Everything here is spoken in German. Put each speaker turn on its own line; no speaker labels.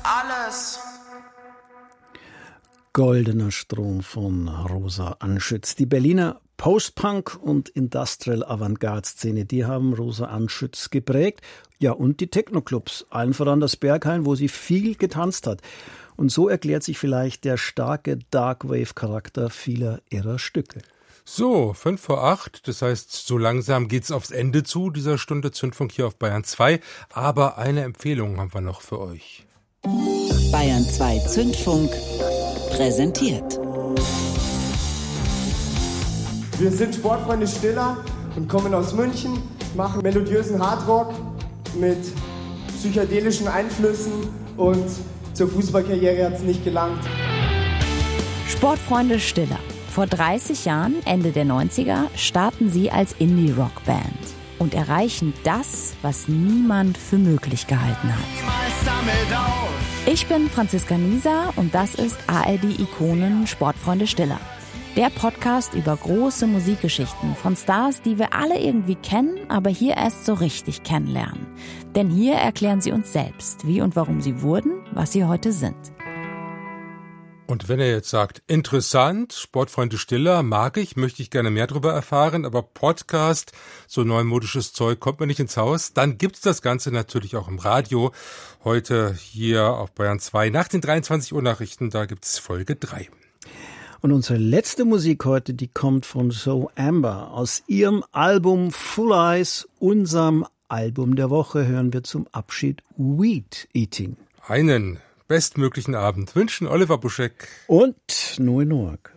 alles.
Goldener Strom von Rosa Anschütz. Die Berliner Post-Punk- und Industrial-Avantgarde-Szene, die haben Rosa Anschütz geprägt. Ja, und die Techno-Clubs, allen voran das Berghain, wo sie viel getanzt hat. Und so erklärt sich vielleicht der starke Darkwave-Charakter vieler ihrer Stücke.
So, 7:55, das heißt, so langsam geht's aufs Ende zu, dieser Stunde Zündfunk hier auf Bayern 2. Aber eine Empfehlung haben wir noch für euch.
Bayern 2 Zündfunk präsentiert.
Wir sind Sportfreunde Stiller und kommen aus München, machen melodiösen Hardrock mit psychedelischen Einflüssen und zur Fußballkarriere hat es nicht gelangt.
Sportfreunde Stiller. Vor 30 Jahren, Ende der 90er, starten sie als Indie-Rock-Band und erreichen das, was niemand für möglich gehalten hat. Ich bin Franziska Nieser und das ist ARD-Ikonen Sportfreunde Stiller. Der Podcast über große Musikgeschichten von Stars, die wir alle irgendwie kennen, aber hier erst so richtig kennenlernen. Denn hier erklären sie uns selbst, wie und warum sie wurden, was sie heute sind.
Und wenn ihr jetzt sagt, interessant, Sportfreunde Stiller, mag ich, möchte ich gerne mehr darüber erfahren, aber Podcast, so neumodisches Zeug, kommt mir nicht ins Haus, dann gibt's das Ganze natürlich auch im Radio. Heute hier auf Bayern 2 nach den 23 Uhr Nachrichten, da gibt's Folge 3.
Und unsere letzte Musik heute, die kommt von Zoe Amber. Aus ihrem Album Full Eyes, unserem Album der Woche, hören wir zum Abschied Weed Eating.
Einen bestmöglichen Abend wünschen Oliver Buschek
und Noe Noack.